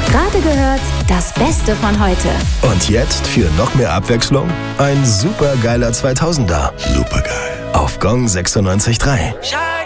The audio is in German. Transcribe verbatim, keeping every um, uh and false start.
Gerade gehört, das Beste von heute. Und jetzt für noch mehr Abwechslung ein supergeiler zweitausender. Supergeil. Auf Gong sechsundneunzig Komma drei.